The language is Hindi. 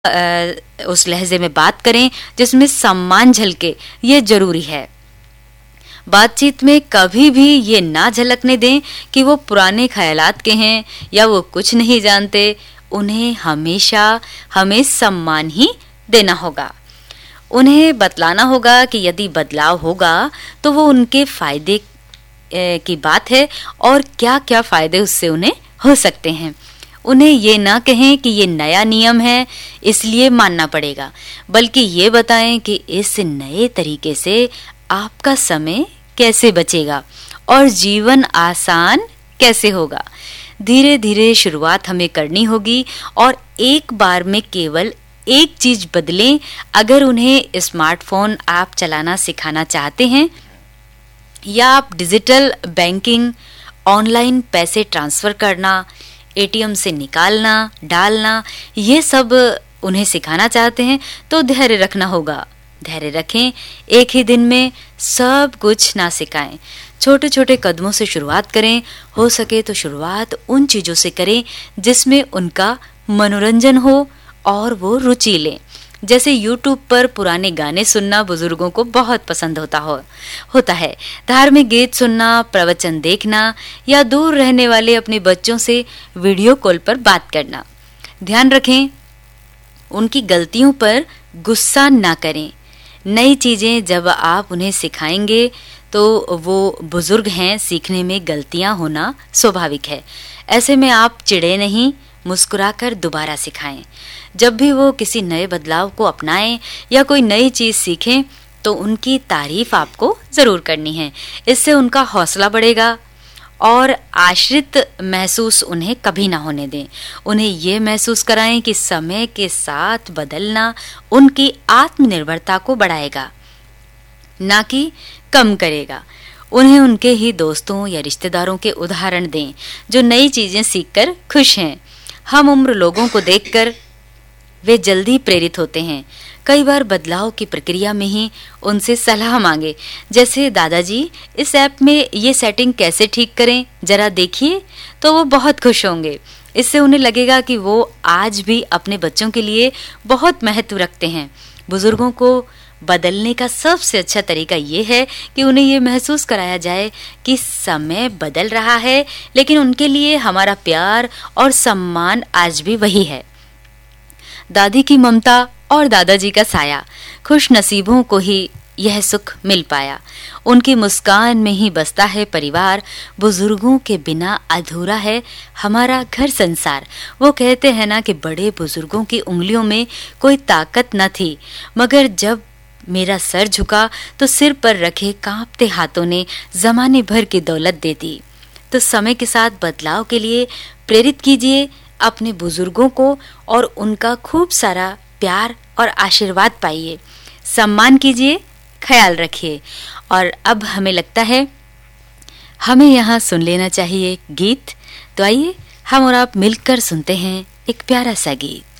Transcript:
उस लहजे में बात करें जिसमें सम्मान झलके, ये जरूरी है। बातचीत में कभी भी ये ना झलकने दें कि वो पुराने ख्यालात के हैं या वो कुछ नहीं जानते। उन्हें हमेशा हमें सम्मान ही देना होगा। उन्हें बतलाना होगा कि यदि बदलाव होगा तो वो उनके फायदे की बात है और क्या क्या फायदे उससे उन्हें हो सकते हैं। उन्हें ये ना कहें कि ये नया नियम है इसलिए मानना पड़ेगा, बल्कि ये बताएं कि इस नए तरीके से आपका समय कैसे बचेगा और जीवन आसान कैसे होगा। धीरे धीरे शुरुआत हमें करनी होगी और एक बार में केवल एक चीज बदलें। अगर उन्हें स्मार्टफोन ऐप चलाना सिखाना चाहते हैं या आप डिजिटल बैंकिंग, ऑनलाइन पैसे ट्रांसफर करना, एटीएम से निकालना डालना, ये सब उन्हें सिखाना चाहते हैं तो धैर्य रखना होगा। धैर्य रखें, एक ही दिन में सब कुछ ना सिखाएं। छोटे छोटे कदमों से शुरुआत करें। हो सके तो शुरुआत उन चीजों से करें जिसमें उनका मनोरंजन हो और वो रुचि लें। जैसे YouTube पर पुराने गाने सुनना बुजुर्गों को बहुत पसंद होता है। धार्मिक गीत सुनना, प्रवचन देखना या दूर रहने वाले अपने बच्चों से वीडियो कॉल पर बात करना। ध्यान रखें, उनकी गलतियों पर गुस्सा ना करें। नई चीजें जब आप उन्हें सिखाएंगे तो वो बुजुर्ग हैं, सीखने में गलतियां होना स्वाभाविक है। ऐसे में आप चिढ़े नहीं, मुस्कुराकर दोबारा सिखाएं। जब भी वो किसी नए बदलाव को अपनाएं या कोई नई चीज सीखें तो उनकी तारीफ आपको जरूर करनी है। इससे उनका हौसला बढ़ेगा और आश्रित महसूस उन्हें कभी ना होने दें। उन्हें ये महसूस कराएं कि समय के साथ बदलना उनकी आत्मनिर्भरता को बढ़ाएगा, ना कि कम करेगा। उन्हें उनके ही दोस्तों या रिश्तेदारों के उदाहरण दें जो नई चीजें सीखकर खुश हैं। हम उम्र लोगों को देखकर वे जल्दी प्रेरित होते हैं। कई बार बदलाव की प्रक्रिया में ही उनसे सलाह मांगे, जैसे दादाजी इस ऐप में ये सेटिंग कैसे ठीक करें, जरा देखिए, तो वो बहुत खुश होंगे। इससे उन्हें लगेगा कि वो आज भी अपने बच्चों के लिए बहुत महत्व रखते हैं। बुजुर्गों को बदलने का सबसे अच्छा तरीका ये है कि उन्हें ये महसूस कराया जाए कि समय बदल रहा है, लेकिन उनके लिए हमारा प्यार और सम्मान आज भी वही है। दादी की ममता और दादाजी का साया, खुश नसीबों को ही यह सुख मिल पाया। उनकी मुस्कान में ही बसता है परिवार। बुजुर्गों के बिना अधूरा है हमारा घर संसार। वो कहते हैं ना कि बड़े बुजुर्गों की उंगलियों में कोई ताकत न थी, मगर जब मेरा सर झुका तो सिर पर रखे कांपते हाथों ने जमाने भर की दौलत दे दी। तो समय के साथ बदलाव के लिए प्रेरित कीजिए अपने बुजुर्गों को और उनका खूब सारा प्यार और आशीर्वाद पाइए। सम्मान कीजिए, ख्याल रखिए। और अब हमें लगता है हमें यहाँ सुन लेना चाहिए गीत। तो आइए हम और आप मिलकर सुनते हैं एक प्यारा सा गीत।